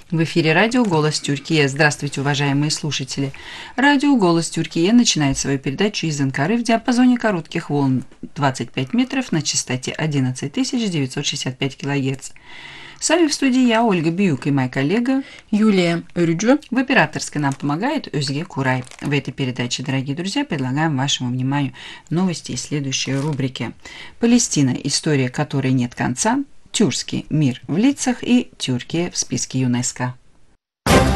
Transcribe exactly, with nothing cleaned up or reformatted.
В эфире радио «Голос Тюркия». Здравствуйте, уважаемые слушатели. Радио «Голос Тюркия» начинает свою передачу из Анкары в диапазоне коротких волн двадцать пять метров на частоте одиннадцать тысяч девятьсот шестьдесят пять килогерц. С вами в студии я, Ольга Биюк, и моя коллега Юлия Рюджо. В операторской нам помогает Özge Курай. В этой передаче, дорогие друзья, предлагаем вашему вниманию новости из следующей рубрики. Палестина, история которой нет конца, тюркский мир в лицах и Тюркия в списке ЮНЕСКО.